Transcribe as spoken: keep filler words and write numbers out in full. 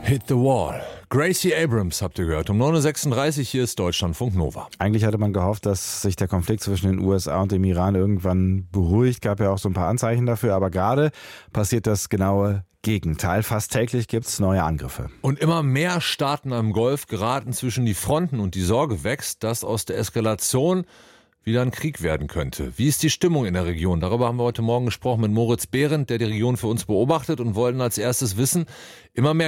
Hit the Wall. Gracie Abrams habt ihr gehört. Um neun Uhr sechsunddreißig, hier ist Deutschlandfunk Nova. Eigentlich hatte man gehofft, dass sich der Konflikt zwischen den U S A und dem Iran irgendwann beruhigt. Gab ja auch so ein paar Anzeichen dafür. Aber gerade passiert das genaue Gegenteil. Fast täglich gibt es neue Angriffe. Und immer mehr Staaten am Golf geraten zwischen die Fronten und die Sorge wächst, dass aus der Eskalation wieder ein Krieg werden könnte. Wie ist die Stimmung in der Region? Darüber haben wir heute Morgen gesprochen mit Moritz Behrendt, der die Region für uns beobachtet, und wollten als erstes wissen, immer mehr